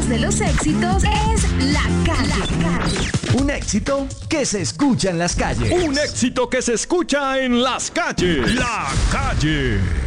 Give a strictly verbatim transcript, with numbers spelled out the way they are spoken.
voz de los éxitos es La Calle. La Calle. Un éxito que se escucha en las calles. Un éxito que se escucha en las calles. La Calle.